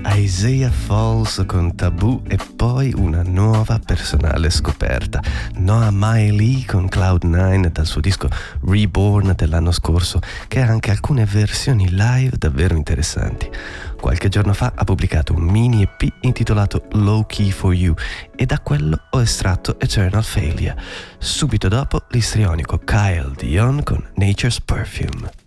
Isaiah Falls con Taboo e poi una nuova personale scoperta. Noah Miley con Cloud9 dal suo disco Reborn dell'anno scorso, che ha anche alcune versioni live davvero interessanti. Qualche giorno fa ha pubblicato un mini EP intitolato Low Key For You e da quello ho estratto Eternal Failure. Subito dopo l'istrionico Kyle Dion con Nature's Perfume.